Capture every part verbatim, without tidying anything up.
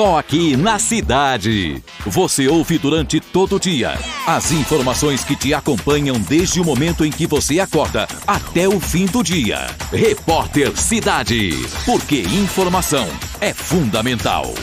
Só aqui na cidade. Você ouve durante todo o dia as informações que te acompanham desde o momento em que você acorda até o fim do dia. Repórter Cidade. Porque informação é fundamental.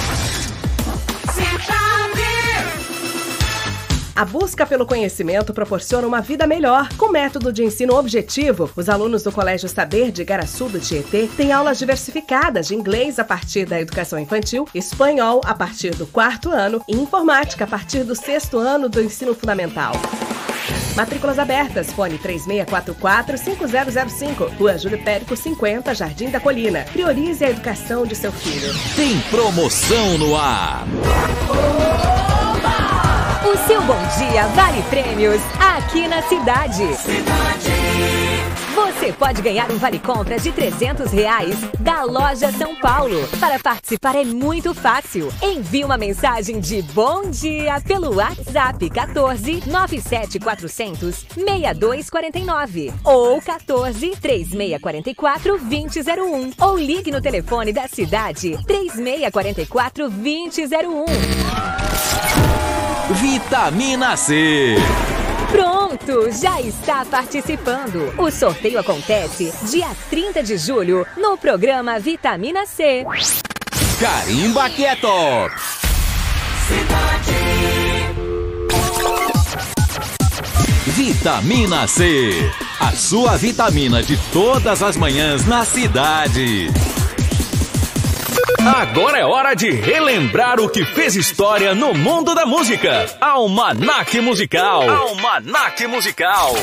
A busca pelo conhecimento proporciona uma vida melhor. Com método de ensino objetivo, os alunos do Colégio Saber de Igaraçu do Tietê têm aulas diversificadas de inglês a partir da educação infantil, espanhol a partir do quarto ano e informática a partir do sexto ano do ensino fundamental. Matrículas abertas, fone três seis quatro quatro, cinco zero zero cinco, Rua Júlio Périco cinquenta, Jardim da Colina. Priorize a educação de seu filho. Tem promoção no ar. O seu bom dia vale prêmios aqui na cidade. Cidade. Você pode ganhar um vale-compras de trezentos reais da Loja São Paulo. Para participar é muito fácil. Envie uma mensagem de bom dia pelo WhatsApp quatorze, nove sete quatro zero zero, seis dois quatro nove ou quatorze, três seis quatro quatro, dois zero zero um ou ligue no telefone da cidade três seis quatro quatro, dois zero um. Vitamina C. Pronto, já está participando. O sorteio acontece dia trinta de julho no programa Vitamina C. Carimba que é top. Cidade. Vitamina C. A sua vitamina de todas as manhãs na cidade. Agora é hora de relembrar o que fez história no mundo da música. Almanac Musical. Almanac Musical.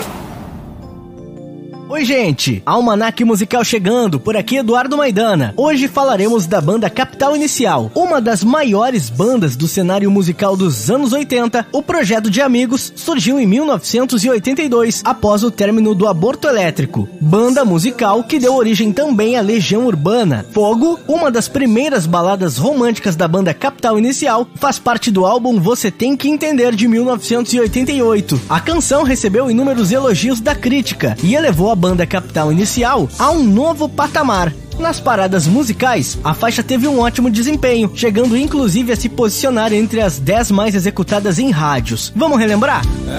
Oi, gente! Almanac Musical chegando, por aqui Eduardo Maidana. Hoje falaremos da banda Capital Inicial, uma das maiores bandas do cenário musical dos anos oitenta. O projeto de amigos surgiu em mil novecentos e oitenta e dois, após o término do Aborto Elétrico. Banda musical que deu origem também à Legião Urbana. Fogo, uma das primeiras baladas românticas da banda Capital Inicial, faz parte do álbum Você Tem Que Entender, de mil novecentos e oitenta e oito. A canção recebeu inúmeros elogios da crítica e elevou a banda Capital Inicial a um novo patamar. Nas paradas musicais, a faixa teve um ótimo desempenho, chegando inclusive a se posicionar entre as dez mais executadas em rádios. Vamos relembrar?